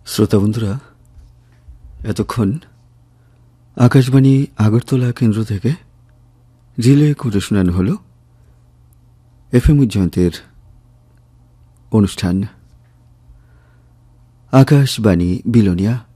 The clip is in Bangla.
শ্রোতা বন্ধুরা, এতক্ষণ আকাশবাণী আগরতলা কেন্দ্র থেকে রিলে করে শোনানো হল এফএম জয়ন্তের অনুষ্ঠান আকাশবাণী বিলোনিয়া।